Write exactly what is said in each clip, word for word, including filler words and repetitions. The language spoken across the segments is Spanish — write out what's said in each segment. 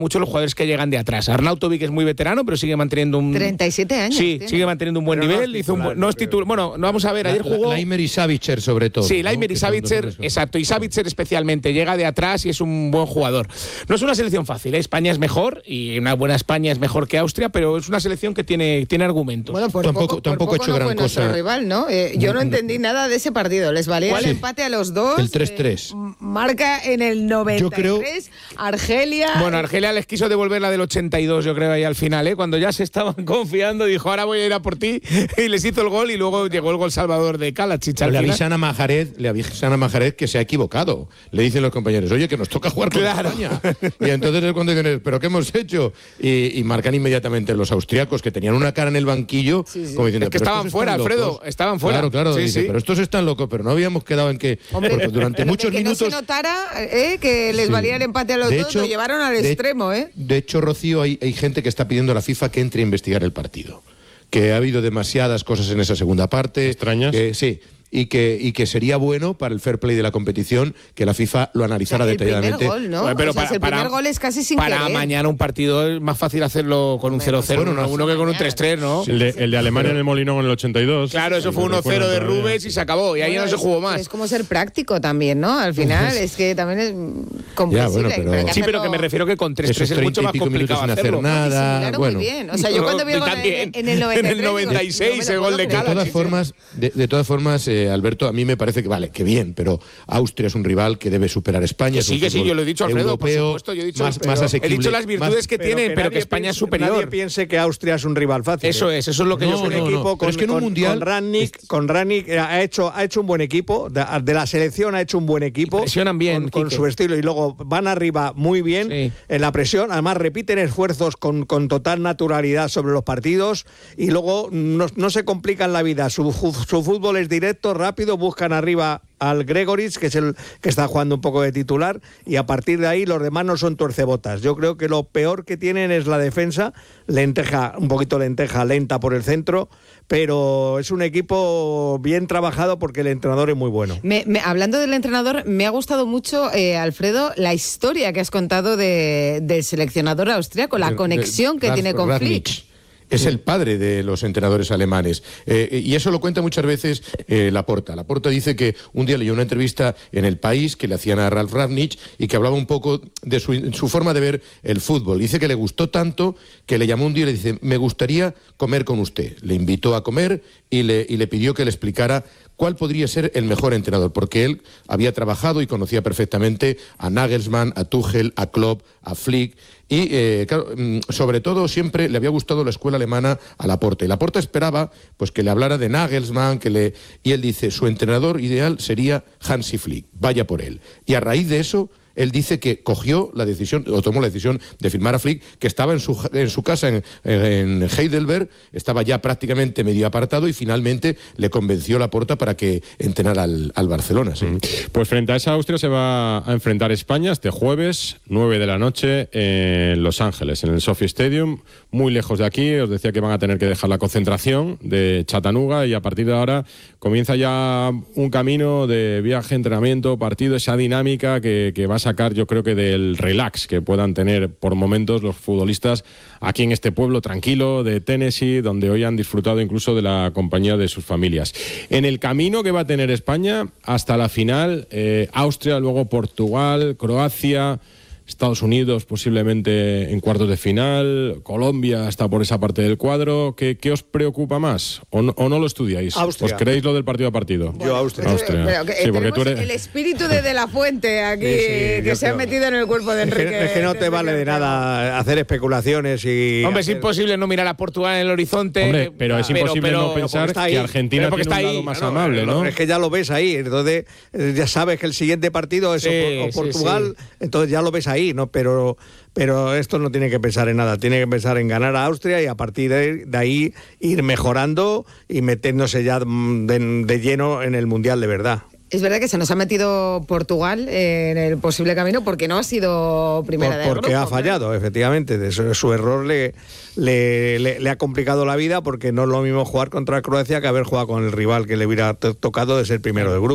mucho los jugadores que llegan de atrás. Arnautovic es muy veterano, pero sigue manteniendo un... treinta y siete años. Sí, tiene. sigue manteniendo un buen pero nivel. No es hizo un, no es titular. Bueno, no vamos a ver, ayer la, jugó... Laimer y Savitzer, sobre todo. Sí, Laimer ¿no? y Savitzer, exacto. Y Savitzer especialmente, llega de atrás y es un buen jugador. No es una selección fácil, ¿eh? España es mejor y una buena España es mejor que Austria, pero es una selección que tiene, tiene argumentos. Bueno, por Tampoco- poco, tampoco por ha poco hecho no gran fue nuestro cosa. rival, ¿no? Eh, yo no entendí nada de ese partido. Les valía el Sí. empate a los dos. El tres tres. Eh, marca en el noventa y tres. Yo creo- Argelia. Bueno, Argelia les quiso devolver la del ochenta y dos, yo creo, ahí al final, ¿eh? Cuando ya se estaban confiando, dijo, ahora voy a ir a por ti, y les hizo el gol, y luego llegó el gol salvador de Kalachich al Le final. avisan a Mahrez, le avisan a Mahrez que se ha equivocado. Le dicen los compañeros, oye, que nos toca jugar con Claro. España. Y entonces es cuando dicen, ¿pero qué hemos hecho? Y, y marcan inmediatamente los austriacos, que tenían una cara en el banquillo, Sí, sí. como diciendo, Es que "Pero estaban estos fuera, están Alfredo, locos". estaban fuera. Claro, claro, Sí, dice, sí. pero estos están locos, pero no habíamos quedado en que... Hombre, porque durante pero muchos de que minutos... no se notara eh, que les Sí. valía el empate a los De dos, hecho, lo llevaron al de- extremo, ¿eh? De hecho, Rocío, hay, hay gente que está pidiendo a la FIFA que entre a investigar el partido. Que ha habido demasiadas cosas en esa segunda parte. ¿Extrañas? Que, sí. Y que, y que sería bueno para el fair play de la competición que la FIFA lo analizara el primer detalladamente. gol, ¿no? Bueno, pero O sea, para- si el primer para- gol es casi sin Para querer. mañana un partido es más fácil hacerlo con un cero cero, Bueno, uno no, uno que con un mañana. tres tres, ¿no? El de, el de Alemania en el Molinón en el ochenta y dos. Claro, eso Sí, fue lo uno cero de recuerdo todavía. Rubens y se acabó, y ahí ya no Bueno, se es- jugó más. Es como ser práctico también, ¿no? Al final es que también es mm, comprensible. Ya, bueno, pero- hay que Sí, pero hacerlo- que me refiero que con tres tres Esos es mucho treinta y más pico minutos complicado sin hacer hacerlo. nada. Disimularon Bueno, muy bien. O sea, yo cuando vi el Y gol también, en, en el noventa y tres, en el noventa y seis, digo, no me el lo gol puedo de De creer. Cala. todas sí, formas, de, de todas formas eh, Alberto, a mí me parece que vale, que bien, pero Austria es un rival que debe superar a España. Que es un sí, que sí, fútbol yo lo he dicho, Alfredo, por europeo, supuesto, yo he dicho- más, pero más he asequible. dicho las virtudes más- que tienen, pero que nadie España es piense- superior. Nadie piense que Austria es un rival fácil. Eso ¿eh? es, eso es lo que No, yo Es un no, creo. no. equipo con, Pero es que en un con- mundial- con Rangnick, con Rangnick eh, ha hecho ha hecho un buen equipo, de, de la selección ha hecho un buen equipo, Presionan bien, con, con Quique. su estilo, y luego van arriba muy bien Sí. en la presión, además repiten esfuerzos con, con total naturalidad sobre los partidos, y luego no, no se complican la vida, su, su fútbol es directo, rápido, buscan arriba al Gregoritsch, que es el que está jugando un poco de titular, y a partir de ahí los demás no son tuercebotas. Yo creo que lo peor que tienen es la defensa, lenteja, un poquito lenteja, lenta por el centro, pero es un equipo bien trabajado porque el entrenador es muy bueno. Me- me- hablando del entrenador, me ha gustado mucho, eh, Alfredo, la historia que has contado de, del seleccionador austriaco, la de- conexión de que Ralf tiene con Rangnick. Flick. Es el padre de los entrenadores alemanes. Eh, y eso lo cuenta muchas veces eh, Laporta. Laporta dice que un día leyó una entrevista en El País que le hacían a Ralf Rangnick y que hablaba un poco de su, su forma de ver el fútbol. Dice que le gustó tanto que le llamó un día y le dice, me gustaría comer con usted. Le invitó a comer y le, y le pidió que le explicara cuál podría ser el mejor entrenador, porque él había trabajado y conocía perfectamente a Nagelsmann, a Tuchel, a Klopp, a Flick, y eh, claro, mm, sobre todo siempre le había gustado la escuela alemana a Laporta. Y Laporta esperaba pues que le hablara de Nagelsmann, que le y él dice, su entrenador ideal sería Hansi Flick, vaya por él. Y a raíz de eso, él dice que cogió la decisión, o tomó la decisión de firmar a Flick, que estaba en su, en su casa en, en Heidelberg, estaba ya prácticamente medio apartado y finalmente le convenció Laporta para que entrenara al, al Barcelona. ¿Sí? Pues frente a esa Austria se va a enfrentar España este jueves, nueve de la noche, en Los Ángeles, en el Sophie Stadium, muy lejos de aquí. Os decía que van a tener que dejar la concentración de Chattanooga y a partir de ahora comienza ya un camino de viaje, entrenamiento, partido, esa dinámica que, que va a sacar, yo creo que del relax que puedan tener por momentos los futbolistas aquí en este pueblo tranquilo de Tennessee, donde hoy han disfrutado incluso de la compañía de sus familias. En el camino que va a tener España hasta la final, eh, Austria, luego Portugal, Croacia, Estados Unidos posiblemente en cuartos de final, Colombia está por esa parte del cuadro. ¿Qué, qué os preocupa más? ¿O no, o no lo estudiáis? Austria. ¿Os creéis lo del partido a partido? Yo Austria. Austria. Pero que, eh, Sí, porque tenemos tú eres... el espíritu de De La Fuente aquí, Sí, sí, que yo se ha creo. metido en el cuerpo de Es que, Enrique. es que no te de vale de Enrique nada hacer especulaciones y... Hombre, es hacer- imposible no mirar a Portugal en el horizonte. Hombre, pero es imposible pero- no pero pensar porque está ahí. que Argentina Pero porque tiene un está lado ahí, más Claro, amable, ¿no? Es que ya lo ves ahí, entonces eh, ya sabes que el siguiente partido es o Sí, por- o sí, Portugal, entonces ya lo ves ahí, ¿no? Pero, pero esto no tiene que pensar en nada, tiene que pensar en ganar a Austria y a partir de, de ahí ir mejorando y metiéndose ya mm, de, de lleno en el Mundial de verdad. Es verdad que se nos ha metido Portugal en el posible camino porque no ha sido primera Por- de porque ha fallado, efectivamente. De su, su error le, le, le- le ha complicado la vida porque no es lo mismo jugar contra Croacia que haber jugado con el rival que le hubiera to- tocado de ser primero del grupo.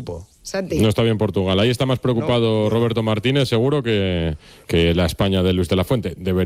Santi. No está bien Portugal. Ahí está más preocupado no. Roberto Martínez, seguro, que, que la España de Luis de la Fuente. Debería